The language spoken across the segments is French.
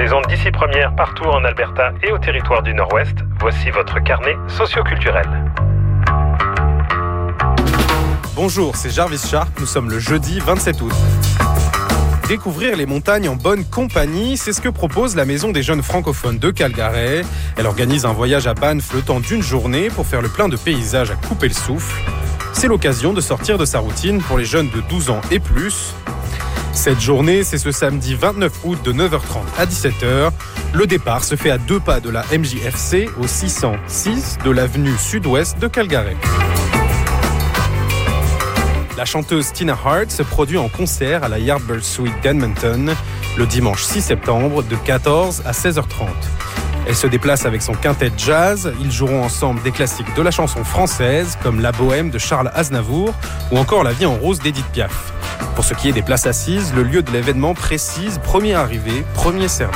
les ondes d'ici première partout en Alberta et au territoire du Nord-Ouest, voici votre carnet socio-culturel. Bonjour, c'est Jarvis Sharp, nous sommes le jeudi 27 août. Découvrir les montagnes en bonne compagnie, c'est ce que propose la Maison des jeunes francophones de Calgary. Elle organise un voyage à Banff le temps d'une journée pour faire le plein de paysages à couper le souffle. C'est l'occasion de sortir de sa routine pour les jeunes de 12 ans et plus. Cette journée, c'est ce samedi 29 août de 9h30 à 17h. Le départ se fait à 2 pas de la MJFC au 606 de l'avenue sud-ouest de Calgary. La chanteuse Tina Hart se produit en concert à la Yardbird Suite d'Edmonton le dimanche 6 septembre de 14 à 16h30. Elle se déplace avec son quintet jazz. Ils joueront ensemble des classiques de la chanson française comme La Bohème de Charles Aznavour ou encore La Vie en rose d'Édith Piaf. Pour ce qui est des places assises, le lieu de l'événement précise premier arrivé, premier servi.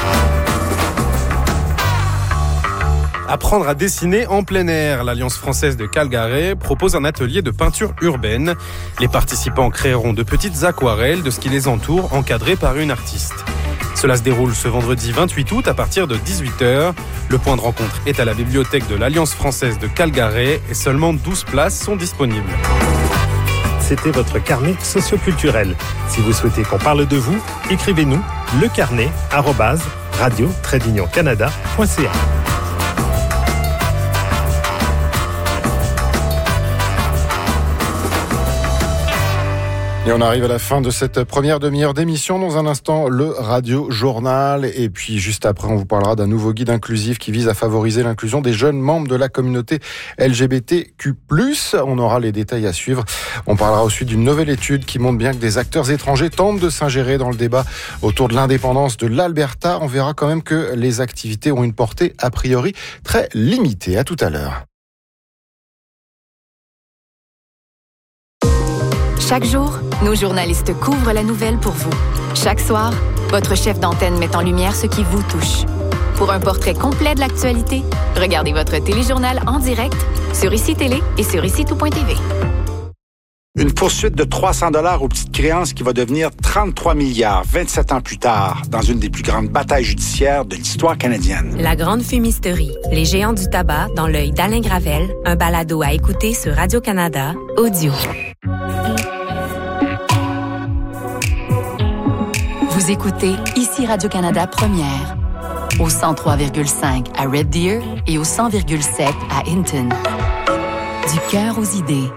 Apprendre à dessiner en plein air. L'Alliance française de Calgary propose un atelier de peinture urbaine. Les participants créeront de petites aquarelles de ce qui les entoure, encadrées par une artiste. Cela se déroule ce vendredi 28 août à partir de 18h. Le point de rencontre est à la bibliothèque de l'Alliance française de Calgary et seulement 12 places sont disponibles. C'était votre carnet socio-culturel. Si vous souhaitez qu'on parle de vous, écrivez-nous lecarnet@radio-canada.ca. Et on arrive à la fin de cette première demi-heure d'émission. Dans un instant, le Radio Journal. Et puis, juste après, on vous parlera d'un nouveau guide inclusif qui vise à favoriser l'inclusion des jeunes membres de la communauté LGBTQ+. On aura les détails à suivre. On parlera aussi d'une nouvelle étude qui montre bien que des acteurs étrangers tentent de s'ingérer dans le débat autour de l'indépendance de l'Alberta. On verra quand même que les activités ont une portée a priori très limitée. À tout à l'heure. Chaque jour, nos journalistes couvrent la nouvelle pour vous. Chaque soir, votre chef d'antenne met en lumière ce qui vous touche. Pour un portrait complet de l'actualité, regardez votre téléjournal en direct sur ICI Télé et sur ICI-tout.tv. Une poursuite de 300 $ aux petites créances qui va devenir 33 milliards 27 ans plus tard dans une des plus grandes batailles judiciaires de l'histoire canadienne. La grande fumisterie, les géants du tabac dans l'œil d'Alain Gravel, un balado à écouter sur Radio-Canada, audio. Vous écoutez ici Radio-Canada Première, au 103,5 à Red Deer et au 100,7 à Hinton. Du cœur aux idées.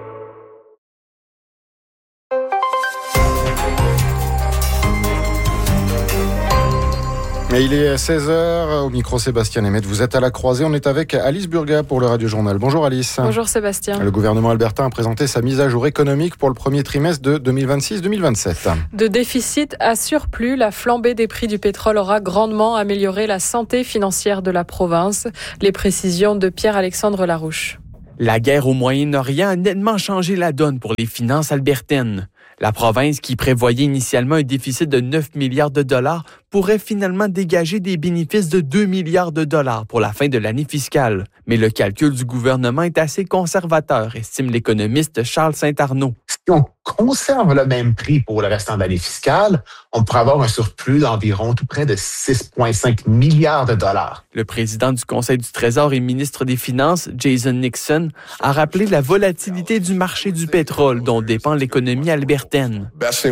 Et il est 16h, au micro Sébastien Nemeth. Vous êtes à la croisée, on est avec Alice Burga pour le Radio Journal. Bonjour Alice. Bonjour Sébastien. Le gouvernement albertain a présenté sa mise à jour économique pour le premier trimestre de 2026-2027. De déficit à surplus, la flambée des prix du pétrole aura grandement amélioré la santé financière de la province. Les précisions de Pierre-Alexandre Larouche. La guerre au Moyen-Orient a nettement changé la donne pour les finances albertaines. La province, qui prévoyait initialement un déficit de 9 milliards de dollars, pourrait finalement dégager des bénéfices de 2 milliards de dollars pour la fin de l'année fiscale. Mais le calcul du gouvernement est assez conservateur, estime l'économiste Charles Saint-Arnaud. Si on conserve le même prix pour le restant de l'année fiscale, on pourrait avoir un surplus d'environ tout près de 6,5 milliards de dollars. Le président du Conseil du Trésor et ministre des Finances, Jason Nixon, a rappelé la volatilité du marché du pétrole dont dépend l'économie albertaine.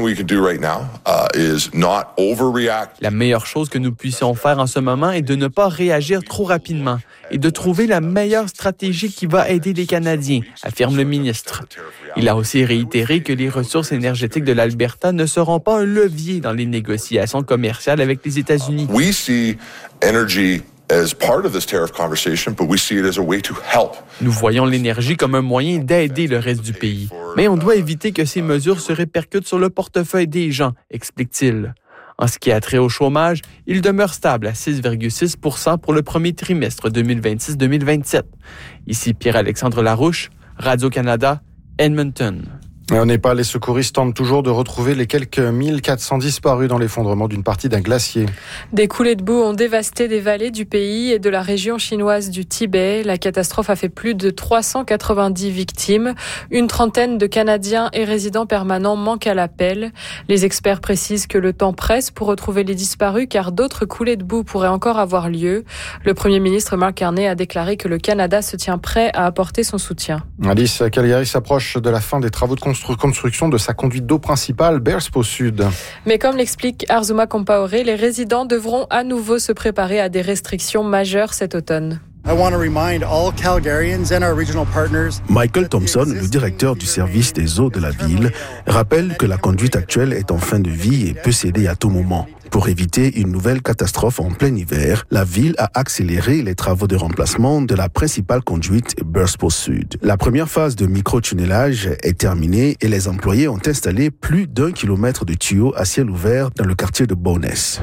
La meilleure chose que nous puissions faire en ce moment est de ne pas réagir trop rapidement et de trouver la meilleure stratégie qui va aider les Canadiens, affirme le ministre. Il a aussi réitéré que les ressources énergétiques de l'Alberta ne seront pas un levier dans les négociations commerciales avec les États-Unis. We see energy as part of this tariff conversation, but we see it as a way to help. Nous voyons l'énergie comme un moyen d'aider le reste du pays. Mais on doit éviter que ces mesures se répercutent sur le portefeuille des gens, explique-t-il. En ce qui a trait au chômage, il demeure stable à 6,6% pour le premier trimestre 2026-2027. Ici Pierre-Alexandre Larouche, Radio-Canada, Edmonton. Et au Népal, les secouristes tentent toujours de retrouver les quelques 1400 disparus dans l'effondrement d'une partie d'un glacier. Des coulées de boue ont dévasté des vallées du pays et de la région chinoise du Tibet. La catastrophe a fait plus de 390 victimes. Une trentaine de Canadiens et résidents permanents manquent à l'appel. Les experts précisent que le temps presse pour retrouver les disparus car d'autres coulées de boue pourraient encore avoir lieu. Le Premier ministre Mark Carney a déclaré que le Canada se tient prêt à apporter son soutien. Alice, Calgary s'approche de la fin des travaux de construction de sa conduite d'eau principale, Bearspaw Sud. Mais comme l'explique Arzuma Compaoré, les résidents devront à nouveau se préparer à des restrictions majeures cet automne. Michael Thompson, le directeur du service des eaux de la ville, rappelle que la conduite actuelle est en fin de vie et peut céder à tout moment. Pour éviter une nouvelle catastrophe en plein hiver, la ville a accéléré les travaux de remplacement de la principale conduite Bearspaw Sud. La première phase de micro-tunnelage est terminée et les employés ont installé plus d'1 kilomètre de tuyaux à ciel ouvert dans le quartier de Bowness.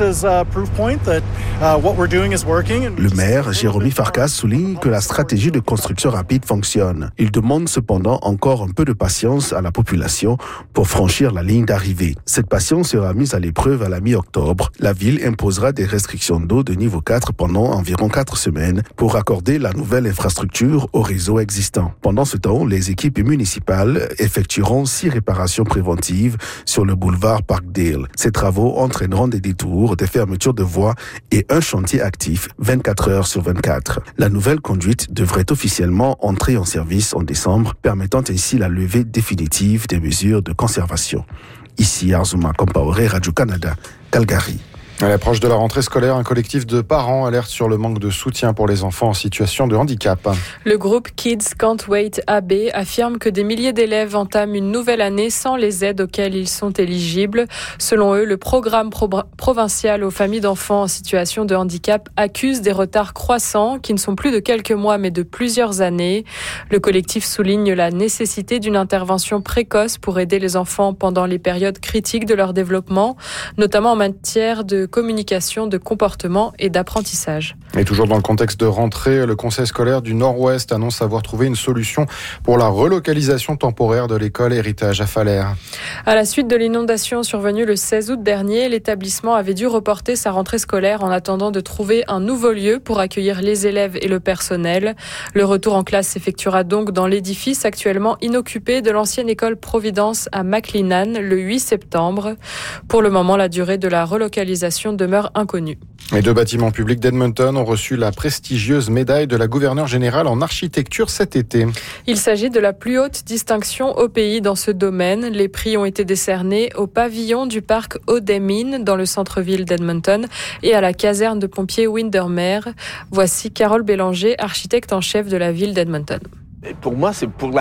Le maire, Jérémy Farkas, souligne que la stratégie de construction rapide fonctionne. Il demande cependant encore un peu de patience à la population pour franchir la ligne d'arrivée. Cette patience sera mise à l'épreuve à la mi-octobre. La ville imposera des restrictions d'eau de niveau 4 pendant environ 4 semaines pour raccorder la nouvelle infrastructure au réseau existant. Pendant ce temps, les équipes municipales effectueront 6 réparations préventives sur le boulevard Parkdale. Ces travaux entraîneront des détours, des fermetures de voies et un chantier actif 24 heures sur 24. La nouvelle conduite devrait officiellement entrer en service en décembre, permettant ainsi la levée définitive des mesures de conservation. Ici, Arzuma Compaoré, Radio-Canada, Calgary. À l'approche de la rentrée scolaire, un collectif de parents alerte sur le manque de soutien pour les enfants en situation de handicap. Le groupe Kids Can't Wait AB affirme que des milliers d'élèves entament une nouvelle année sans les aides auxquelles ils sont éligibles. Selon eux, le programme provincial aux familles d'enfants en situation de handicap accuse des retards croissants qui ne sont plus de quelques mois mais de plusieurs années. Le collectif souligne la nécessité d'une intervention précoce pour aider les enfants pendant les périodes critiques de leur développement, notamment en matière de communication, de comportement et d'apprentissage. Et toujours dans le contexte de rentrée, le Conseil scolaire du Nord-Ouest annonce avoir trouvé une solution pour la relocalisation temporaire de l'école Héritage à Falaise. À la suite de l'inondation survenue le 16 août dernier, l'établissement avait dû reporter sa rentrée scolaire en attendant de trouver un nouveau lieu pour accueillir les élèves et le personnel. Le retour en classe s'effectuera donc dans l'édifice actuellement inoccupé de l'ancienne école Providence à McLennan le 8 septembre. Pour le moment, la durée de la relocalisation demeure inconnue. Les 2 bâtiments publics d'Edmonton ont reçu la prestigieuse médaille de la gouverneure générale en architecture cet été. Il s'agit de la plus haute distinction au pays dans ce domaine. Les prix ont été décernés au pavillon du parc O'Demin dans le centre-ville d'Edmonton et à la caserne de pompiers Windermere. Voici Carole Bélanger, architecte en chef de la ville d'Edmonton. Pour moi, c'est pour le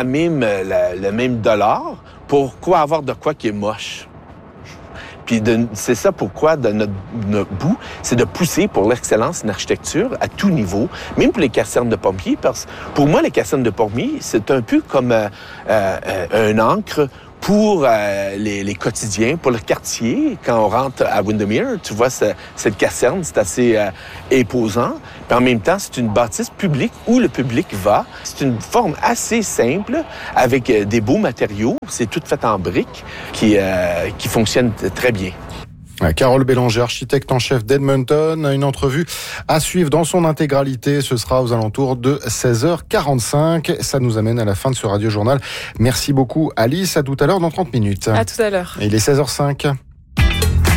même dollar. Pourquoi avoir de quoi qui est moche? Puis c'est ça pourquoi, de notre bout, c'est de pousser pour l'excellence en architecture à tout niveau, même pour les casernes de pompiers. Parce que pour moi, les casernes de pompiers, c'est un peu comme un ancre pour les quotidiens, pour le quartier. Quand on rentre à Windermere, tu vois cette caserne, c'est assez imposant. Puis en même temps, c'est une bâtisse publique où le public va. C'est une forme assez simple, avec des beaux matériaux. C'est tout fait en briques, qui fonctionne très bien. Carole Bélanger, architecte en chef d'Edmonton. Une entrevue à suivre dans son intégralité. Ce sera aux alentours de 16h45. Ça nous amène à la fin de ce radio-journal. Merci beaucoup Alice. À tout à l'heure dans 30 minutes. À tout à l'heure. Il est 16h05.